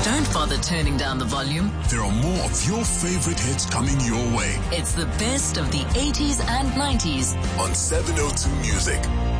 Don't bother turning down the volume. There are more of your favorite hits coming your way It's the best of the 80s and 90s. on 702 Music.